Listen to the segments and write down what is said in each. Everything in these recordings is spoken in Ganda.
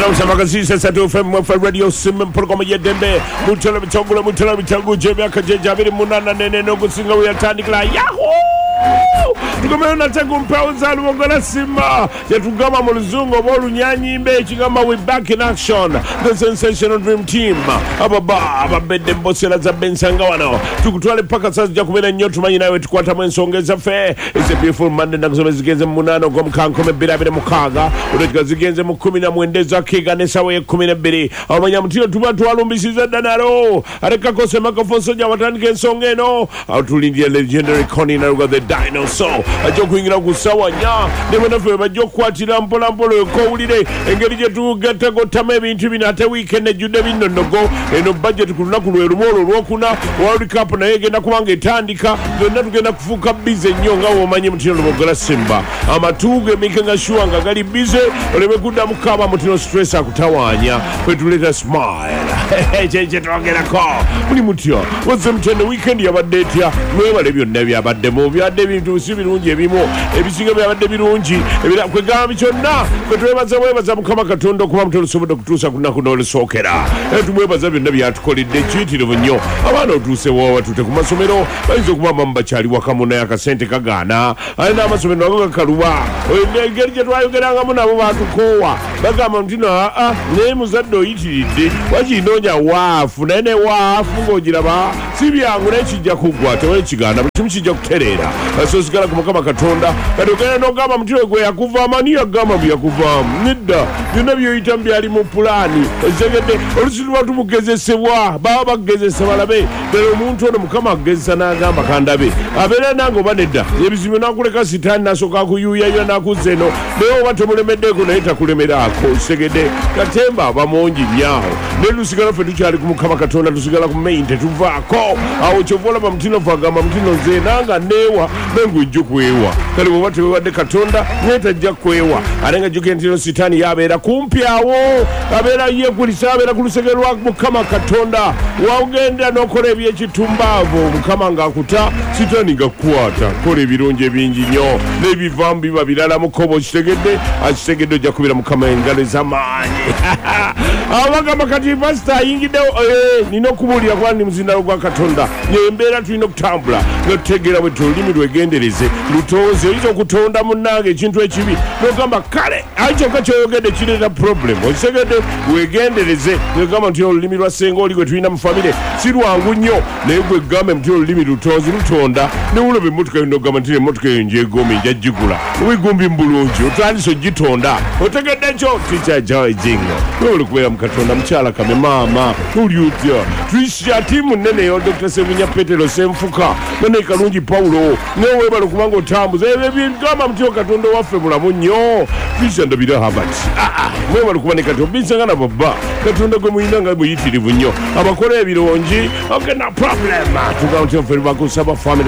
Magazine Sato FM for Radio Sim program yedembe mutala bitangu jebe akajabiri munana nene no gusinga uyatandikla yahoo tukomena tangu mpauza luongola Simba yatugama mu luzungu obulunyanyi mbe kigamba we back in action the sensational dream team ababedde mbosera za bensanga wano tukutwale paka sasa ja kubera nnyo tumanyi nawe tukwata mu ensongeza fe is a beautiful Monday nakusobe zigenze mu munano go mkanko mebirabire mukaga uretika zigenze mu 10 za kiga ne sawe 12 abanya mutiro tuba twalumbisiza danaro areka kose makafonso ja watandike ensonga eno atulindie legendary Connie Naruga the dinosaur ajo kuingira kusawanya nemana fe bajo kwatira mpola ekowulire engeri je tugata gotama ebintu binate weekend ejude binnonogo eno budget kuluna kulwerumolo lwokuna World Cup na yegenda kubanga etandika zonna tugenda kufuka bize nnyo nga womanye mutino lubogola Simba amatuge mikenga shuanga gali bize olebe kudda mukaba mutino stress akutawanya kwetuleta smile jeje twagerako muli mutyo wazze mutendo weekend yabadde etya mwebale byonna byabadde mu byadde bintu sibirungi ebimu ebisinga byabadde birungi ebira kwegamba byonna kwetwebaza mukama Katonda kuba mutolo sobodo kutuusa kunaku n'olusookera tumwebaza byonna byatukoledde kiyitirivu nnyo abaana otuuse wawa tute ku masomero bayinza okuba mamu bakyali wakamu naye akasente kagaana alina amasomero ago gakaluba engeri gye twayogerangamu nabo batukoowa bagamba ntino naye muzadde oyitiridde wakinoonya waafu naye ne waafu ng'ogiraba si byangu naye kijja kuggwa tewekigaana buli kimu kijja kutereera asosigala ku mukama Katonda kati ogenda n'ogamba mutiro gwe yakuvaamu ani yagamba bwe yakuvaamu nedda byonna byoyitamu byali mu pulaani ezegedde olusi luba tumugezesebwa baba bagezesa balabe ddala omuntu ono mukama agezesa n'agamba kandabe abeera nange oba nedda ebizimbe nakuleka sitaani nasooka akuyuuyayuya n'akuzza eno naye oba temulemeddeeko naye takulemeraako segedde katemba abamongi nyawo naye lusigala ffe tukyali ku mukama Katonda tusigala ku main tetuvaako awo kyova olaba mutinovu agamba mutino nze nanga neewa nange ojja kwewa kale bwoba tewewadde Katonda naye tajja kwewa ate nga jjukira ntino sitaani yabeera kumpi awo abeera yeekulisa abeera ku lusege lwa mukama Katonda waugenda n'okola ebyekitumbaavo mukama ng'akuta sitaani ngakukwata kola ebirungi ebingi nnyo n'ebivaamu biba birala mukobo kitegedde akitegedde ojja kubeera mukama engalo ez'amaanyi abagamba kati pasita ayingiddewo nina okubuulira kuba ndi muzindalo gwa Katonda embeera tulina okutambula nga tutegeera bwe olulimi lwegendereze lutonze oyinza okutonda munnange ekintu ekibi n'ogamba kale ayi kyokka kyoyogedde kireeta problem okitegedde wegendereze negamba nti olulimi lwa ssenga oli gwe tulina mu famire si lwangu nnyo naye gwe gambe nti olulimi lutonzi lutonda newuloba emmotoka yo nogamba nti emmotoka eyo njegombe njagigula obigumbi mbulungi otandise ogitonda otegedde ekyo kikyajawejinga nowoli kubeera mu Katonda mukyala kame maama oli otya tuisya tiimu nnene eyo Dr. Sebunya Petero Senfuka nane Kalungi Paulo neweebala okubanga otambuza ebyo bigamba mutyo Katonda waffe mulamu nnyo tuisya ndabira habati mwebala okuba ne Katonda binsanga na baba Katonda gwe muyina nga muyitirivu nnyo abakola ebirungi ogena problem tugamba nti ffe bakusaba family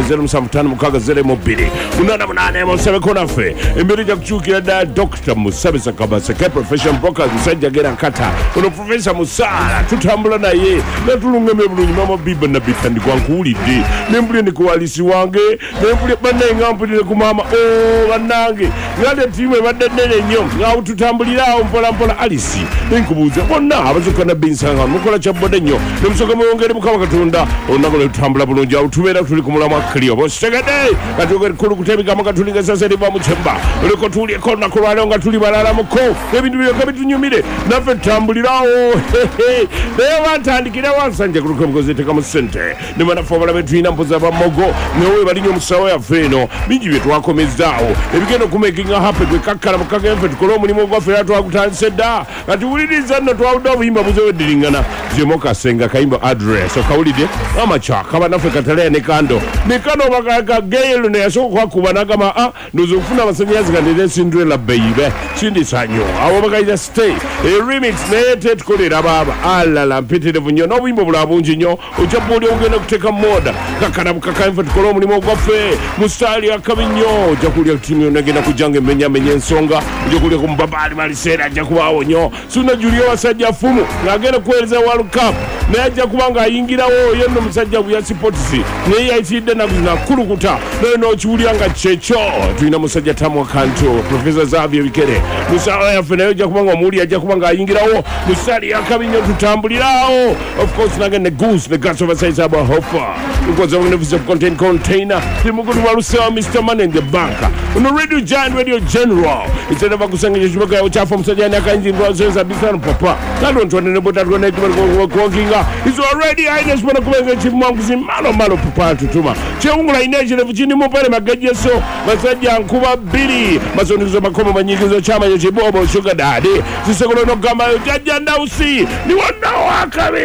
0756 882 musabeko naffe embeera ejja kukyukira ddala Dr. Musabe Sakabase professional brokers musajja gera nkata ono Professor Musala tutambula naye natulungamye bulungi mama biba na bitandikwa nkuwulidde nembulye ne kuwalisi wange nembulye bannaye nga mpulire ku mama bannange ngate tiimu ebadde nnene nnyo nga tutambulirawo mpolampola Alisi nenkubuuza bonna abazukka na binsanga mukola kyabodde nnyo nemusoka mwongere mukama Katonda olunaku lwe tutambula bulungi awo tubeera tuli ku mulamwa akiriyo bositegedde kati kulukuta ebigambo nga tulinga sasa liva mu kyemba oleko tulyeko olunaku lwaleero nga tuli balalamuko ebintu byokka bitunyumire naffe tutambulirawo naye bantandikira wansanja kuluka mukozi etekamu ssente ne banafe abalabe tulina mpoza bamogo newe balinya omusawo yaffe eno bingi bye twakomezzaawo ebigenda okumekinga hape gwe kakkala mukage nfe tukole omulimu ogwaffe era twagutandise dda nga tuwuliriza nno twawudde obuyimba buzeweddiringana zemokasenga kayimba address okawulidde amakyaka banaffe kataleya ne kando bagageyelo neyasooka okwakuba nagamba ndoza okufuna amasanyazi gandere Cinderella baby sindisanyo abo bagayita stay remix naye tetukolera baba alala mpitirivu nnyo n'obuyimba bulala bungi nnyo ojja bwoli ogenda okuteeka moda kakana bukakainfe tukole omulimu ogwaffe mustali akabinyo ojja kulya timu yonna egenda kujjanga emmenyamenya ensonga ojja kulya ku mubabaali maliseera ajja kubaawo nnyo suna julio wasajja fumu ng'agenda kuweereza World Cup naye ajja kuba ng'ayingirawo oyo nno musajja buya sipotisi naye yayitiridde nakulukuta naye n'okiwulira nga kyekyo tulina musajja Tamwa Kanto Professor Xavier Bikere musaala yaffe naye ojja kuba ng'omuwuli ajja kuba ng'ayingirawo musali akabinyo tutambulirawo of course nagende goose ne gas oversize aba hofa ukoza magnificent container timugudu walusewa Mr. Man in the bank uno radio giant radio general itenda bakusanga chimaka ya chafu msajani akanji ndwazoza bisana papa nalo ntwane nebota twana kuokinga is already highness mwana kubenga chifu mwangu malo papa tutuma cheungula ineje levuchini mupale magajeso masajja nkuba bili masonikizo makoma manyikizo chama ya chibobo sugar daddy sisekolo no gamba jaja ndausi ni wana wakabi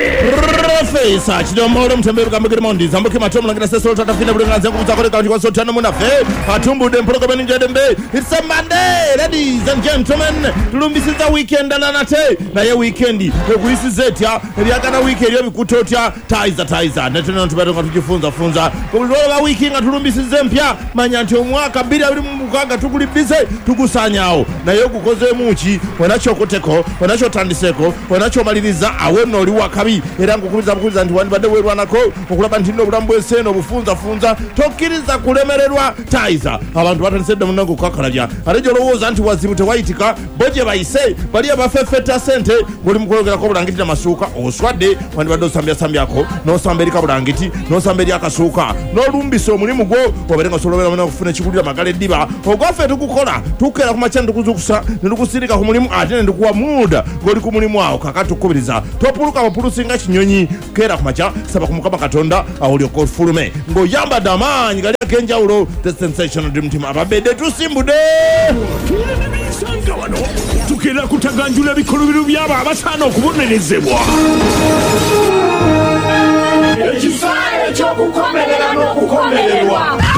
Rafesa chidomolo mtembero kamegere mondi zambuke matomo langina sesolo tatafina bule nganze kutakole kanti kwa sotano munafe atumbu dempolo kabeni njadembe it's a Monday ladies and gentlemen tulumbisiza weekend alanate na ye weekendi ekuisi zetia eliagana weekend yo bikutotya taiza neteno ntubero ngatujifunza kubulola wiki nga tulumbisize mpya manyanti omwaka bili abili mbukaga tukulibize tukusanyawo na ye kukoze muchi wanachokoteko wanachotandiseko wanachomaliriza aweno oli wakabi era ngukubiza nti wandibadde werwanako okulaba nti nno obulamu bw'eseno obufunza tokkiriza kulemererwa taiza abantu batandise munango kukakalabya ate gy'olowooza nti wazibu tewayitika bo gye bayise bali abafeffeta sente ng'oli mukwyogerako bulangiti namasuuka oswadde wandibadde osambyako n'osamba eri kabulangiti n'osamba eri akasuuka n'olumbisa omulimu gwo obeere nga osobola okufuna ekikulira magala eddiba ogwaffe tukukola tukeera ku makya netukuzukusa ne tukusirika ku mulimu ate ne tukuwa muda ng'oli ku mulimu awo kaka tukubiriza topuluka bapulusinga kinyonyi keera ku makya saba ku Mukama Katonda awulyoka ofulume ng'oyambadde amaanyi gali ag'enjawulo the sensational dream team ababedde tusimbudde wano tukeera kutaganjula ebikolobero byabo abasaana okubonerezebwa ekifaananyi ky'okukomerera n'okukomererwa